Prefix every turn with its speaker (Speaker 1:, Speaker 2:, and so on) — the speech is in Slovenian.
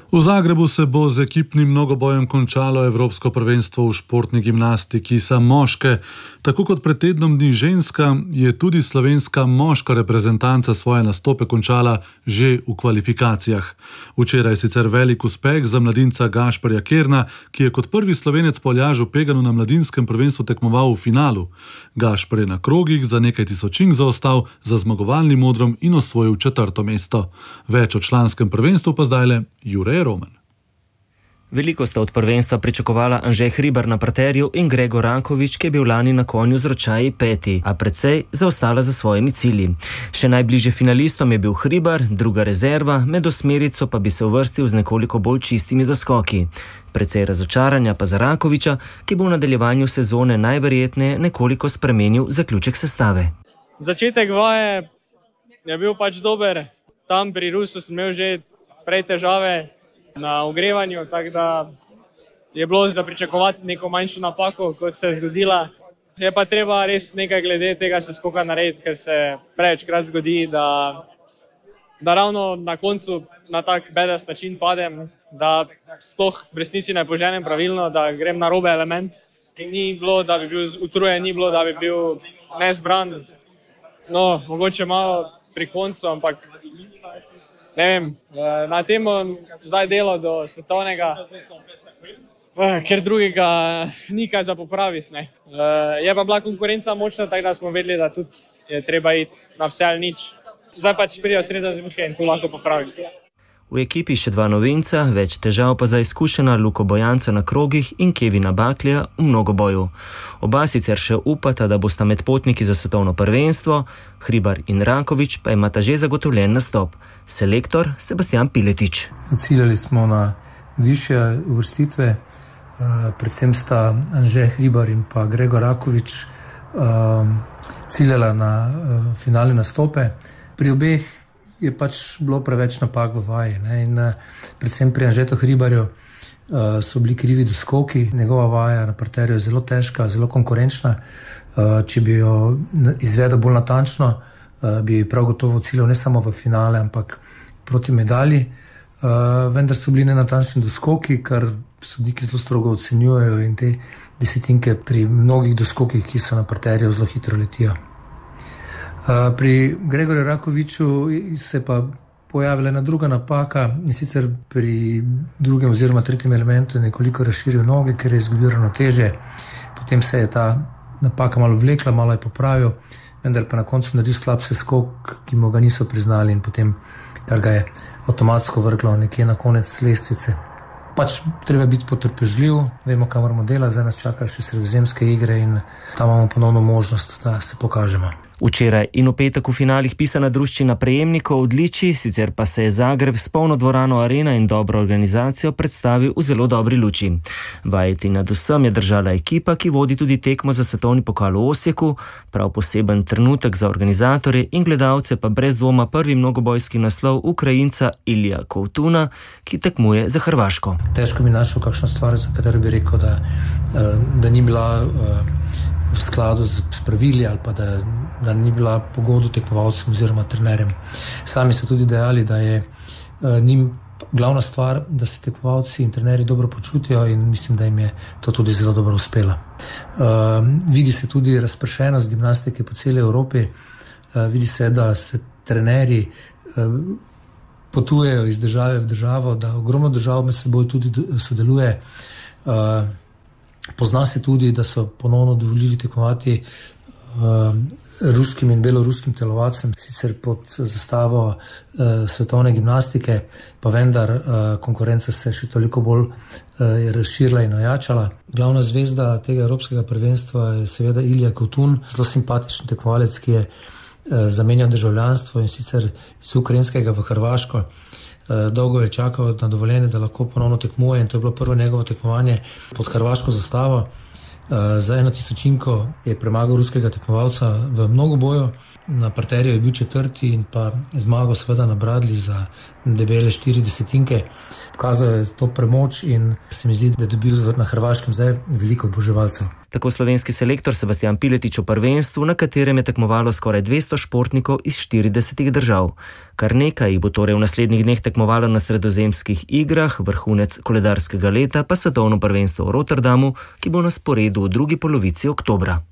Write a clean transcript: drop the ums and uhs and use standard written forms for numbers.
Speaker 1: V Zagrebu se bo z ekipnim mnogobojem končalo Evropsko prvenstvo v športni gimnastiki za moške. Tako kot pred tednom dni ženska, je tudi slovenska moška reprezentanca svoje nastope končala že v kvalifikacijah. Včeraj sicer velik uspeh za mladinca Gašperja Kerna, ki je kot prvi Slovenec po Aljažu Peganu na mladinskem prvenstvu tekmoval v finalu. Gašper je na krogih za nekaj tisočink zaostal za zmagovalnim modrom in osvojil 4. mesto. Več o članskem prvenstvu pa zdajle Jure Roman.
Speaker 2: Veliko sta od prvenstva pričakovala Anže Hribar na parterju in Gregor Rankovič, ki je bil lani na konju z ročaji 5., a precej zaostala za svojimi cilji. Še najbližje finalistom je bil Hribar, druga rezerva, med osmerico pa bi se uvrstil z nekoliko bolj čistimi doskoki. Precej razočaranja pa za Rankoviča, ki bo v nadaljevanju sezone najverjetneje nekoliko spremenil zaključek sestave.
Speaker 3: Začetek vaje je bil pač dober. Tam pri Rusu sem imel že prej težave na ogrevanju, tako da je bilo za pričakovati neko manjšo napako, kot se je zgodila. Je pa treba res nekaj glede tega se skoka narediti, ker se prevečkrat zgodi, da ravno na koncu na tak bedast način padem, da sploh v resnici ne poženem pravilno, da grem na robe element. Ni bilo, da bi bil utrujen, ni bilo, da bi bil nezbran. No, mogoče malo pri koncu, ampak ne vem, na tem bom zdaj delal do svetovnega, ker drugega ni kaj za popraviti. Ne. Je pa bila konkurenca močna, tako da smo vedeli, da tudi je treba iti na vse ali nič. Zdaj pač pridejo sredozemske in to lahko popraviti.
Speaker 2: V ekipi še 2 novinca, več težav pa za izkušena Luko Bojanca na krogih in Kevina Baklija v mnogoboju. Oba sicer še upata, da bosta med potniki za svetovno prvenstvo, Hribar in Rankovič pa imata že zagotovljen nastop. Selektor Sebastian Piletič.
Speaker 4: Ciljali smo na višje uvrstitve, predvsem sta Anže Hribar in pa Gregor Rankovič ciljala na finalne nastope. Pri obeh je pač bilo preveč napak v vaji, ne? In predvsem pri Anžetu Hribarju so bili krivi doskoki. Njegova vaja na parterju je zelo težka, zelo konkurenčna. Če bi jo izvedel bolj natančno, bi prav gotovo ciljal ne samo v finale, ampak proti medalji. Vendar so bili nenatančni doskoki, kar sodniki zelo strogo ocenjujejo, in te desetinke pri mnogih doskokih, ki so na parterju, zelo hitro letijo. Pri Gregorju Rankoviču se pa pojavila ena druga napaka, in sicer pri drugem oziroma tretjem elementu je nekoliko razširil noge, ker je izgubil ravnotežje. Potem se je ta napaka malo vlekla, malo je popravil, vendar pa na koncu naredil slab seskok, ki mu ga niso priznali, in potem kar ga je avtomatsko vrglo nekje na konec lestvice. Pač treba biti potrpežljiv, vemo, kaj moramo delati, zdaj nas čakajo še sredozemske igre in tam imamo ponovno možnost, da se pokažemo.
Speaker 2: Včeraj in v petek v finalih pisana druščina prejemnikov odličij, sicer pa se je Zagreb s polno dvorano Arena in dobro organizacijo predstavil v zelo dobri luči. Vajeti nad vsem je držala ekipa, ki vodi tudi tekmo za svetovni pokal v Osijeku, prav poseben trenutek za organizatorje in gledalce pa brez dvoma prvi mnogobojski naslov Ukrajinca Ilija Kovtuna, ki tekmuje za Hrvaško.
Speaker 4: Težko bi našel kakšno stvar, za katero bi rekel, da ni bila v skladu s pravili ali pa da ni bila pogodu tekmovalcem oziroma trenerjem. Sami so tudi dejali, da je njim glavna stvar, da se tekmovalci in trenerji dobro počutijo, in mislim, da jim je to tudi zelo dobro uspelo. Vidi se tudi razpršenost gimnastike po celi Evropi. Vidi se, da se trenerji potujejo iz države v državo, da ogromno držav med seboj tudi sodeluje. Pozna se tudi, da so ponovno dovolili tekmovati ruskim in beloruskim telovacem, sicer pod zastavo svetovne gimnastike, pa vendar konkurenca se še toliko bolj razširila in ojačala. Glavna zvezda tega evropskega prvenstva je seveda Ilija Kovtun, zelo simpatičen tekmovalec, ki je zamenjal državljanstvo, in sicer iz ukrajinskega v Hrvaško. Dolgo je čakal na dovoljenje, da lahko ponovno tekmuje, in to je bilo prvo njegovo tekmovanje pod hrvaško zastavo. Za 1 tisočinko je premagal ruskega tekmovalca v mnogoboju. Na parterju je bil 4. in pa zmagal seveda na bradlji za debele 40. Pokazal je to premoč in se mi zdi, da je dobil na Hrvaškem zdaj veliko oboževalcev.
Speaker 2: Tako slovenski selektor Sebastian Piletič o prvenstvu, na katerem je tekmovalo skoraj 200 športnikov iz 40 držav. Kar nekaj jih bo torej v naslednjih dneh tekmovalo na sredozemskih igrah, vrhunec koledarskega leta pa svetovno prvenstvo v Rotterdamu, ki bo na sporedu v drugi polovici oktobra.